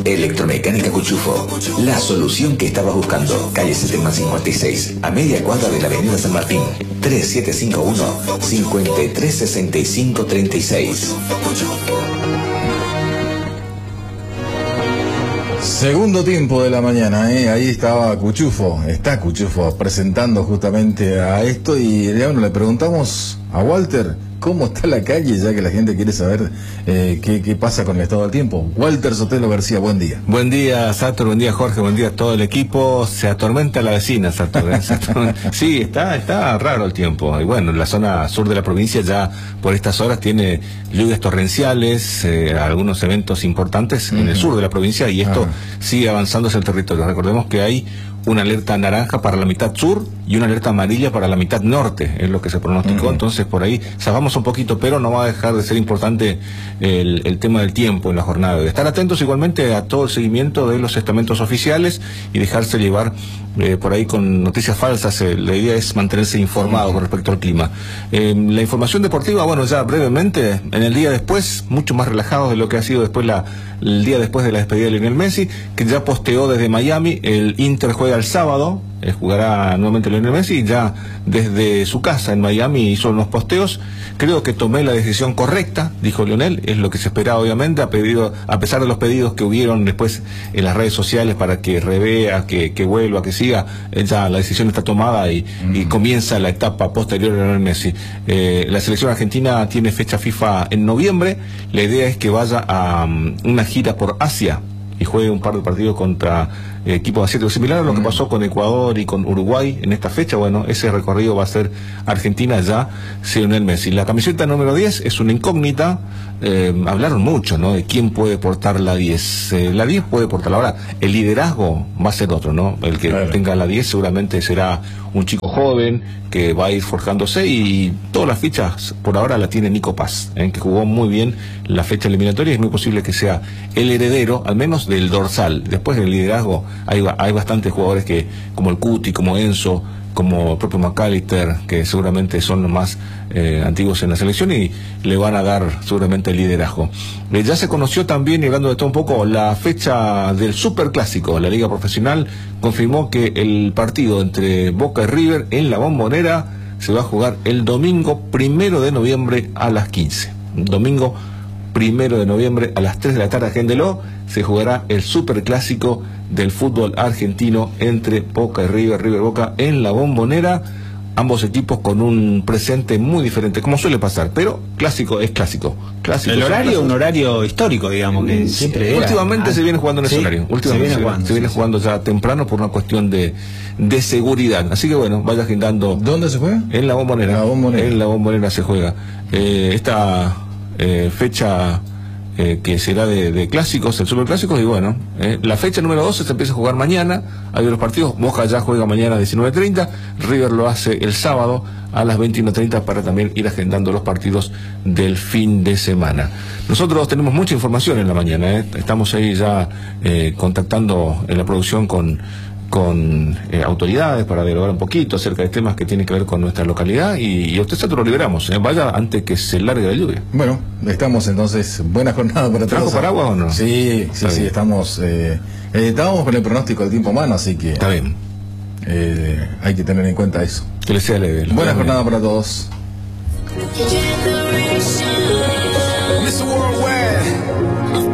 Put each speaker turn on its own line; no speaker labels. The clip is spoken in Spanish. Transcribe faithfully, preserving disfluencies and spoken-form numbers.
Electromecánica Cuchufo, la solución que estabas buscando. Calle Setema cincuenta y seis, a media cuadra de la avenida San Martín. Tres siete cinco uno, cinco tres seis cinco tres seis.
Segundo tiempo de la mañana, ¿eh? Ahí estaba Cuchufo, está Cuchufo presentando justamente a esto y bueno, le preguntamos a Walter cómo está la calle, ya que la gente quiere saber eh, qué, qué pasa con el estado del tiempo. Walter Sotelo García, buen día.
Buen día, Sator, buen día, Jorge, buen día a todo el equipo. Se atormenta la vecina, Sator, ¿eh? Sí, está, está raro el tiempo. Y bueno, la zona sur de la provincia ya por estas horas tiene lluvias torrenciales, eh, algunos eventos importantes uh-huh. en el sur de la provincia, y esto uh-huh. sigue avanzando hacia el territorio. Recordemos que hay una alerta naranja para la mitad sur y una alerta amarilla para la mitad norte, es lo que se pronosticó. Uh-huh. Entonces por ahí zafamos un poquito, pero no va a dejar de ser importante el, el tema del tiempo en la jornada. De estar atentos igualmente a todo el seguimiento de los estamentos oficiales y dejarse llevar eh, por ahí con noticias falsas. Eh, la idea es mantenerse informado uh-huh. con respecto al clima. Eh, la información deportiva, bueno, ya brevemente, en el día después, mucho más relajados de lo que ha sido después la, el día después de la despedida de Lionel Messi, que ya posteó desde Miami. El Inter juega el sábado, eh, jugará nuevamente Lionel Messi, ya desde su casa en Miami hizo unos posteos. Creo que tomé la decisión correcta, dijo Lionel, es lo que se esperaba obviamente, a, pedido, a pesar de los pedidos que hubieron después en las redes sociales para que revea, que, que vuelva, que siga, eh, ya la decisión está tomada y, mm. y comienza la etapa posterior a Lionel Messi. Eh, la selección argentina tiene fecha FIFA en noviembre, la idea es que vaya a um, una gira por Asia y juegue un par de partidos contra eh, equipos asiáticos, similar a lo que pasó con Ecuador y con Uruguay en esta fecha. Bueno, ese recorrido va a ser Argentina ya, Lionel Messi. La camiseta número diez es una incógnita. Eh, hablaron mucho, ¿no?, de quién puede portar la diez. Eh, la diez puede portar, ahora el liderazgo va a ser otro, ¿no? El que claro. tenga la diez seguramente será un chico joven que va a ir forjándose, y todas las fichas por ahora la tiene Nico Paz, ¿eh? que jugó muy bien la fecha eliminatoria, y es muy posible que sea el heredero, al menos del dorsal. Después del liderazgo hay, hay bastantes jugadores que, como el Cuti, como Enzo, como el propio McAllister, que seguramente son los más eh, antiguos en la selección y le van a dar seguramente el liderazgo. Eh, ya se conoció también, y hablando de todo un poco, la fecha del Superclásico. La Liga Profesional confirmó que el partido entre Boca y River en la Bombonera se va a jugar el domingo primero de noviembre a las quince. Domingo primero de noviembre a las tres de la tarde, agéndelo, se jugará el Superclásico del fútbol argentino entre Boca y River, River Boca en la Bombonera. Ambos equipos con un presente muy diferente, como suele pasar, pero clásico es clásico. Clásico
el horario es un horario histórico, digamos, que siempre era.
Últimamente ah, se viene jugando en ese sí, horario. Últimamente se viene, se, jugando, se viene sí, jugando ya temprano por una cuestión de, de seguridad. Así que bueno, vaya agendando.
¿Dónde se juega?
En la Bombonera.
La Bombonera.
En la Bombonera se juega. Eh, esta eh, fecha eh, que será de, de clásicos, el Superclásico, y bueno, eh, la fecha número doce se empieza a jugar mañana. Hay unos partidos. Boca ya juega mañana a diecinueve treinta, River lo hace el sábado a las veintiuno treinta para también ir agendando los partidos del fin de semana. Nosotros tenemos mucha información en la mañana, ¿eh? Estamos ahí ya eh, contactando en la producción con con eh, autoridades para dialogar un poquito acerca de temas que tienen que ver con nuestra localidad, y, y a usted se lo liberamos, ¿eh? Vaya antes que se largue la lluvia.
Bueno, estamos entonces, buena jornada para todos.
¿Trajo paraguas o no?
Sí, sí, sí, estamos eh, eh, estábamos con el pronóstico del tiempo humano, así que
está bien.
Eh, hay que tener en cuenta eso.
Que le sea leve.
Buena jornada para todos.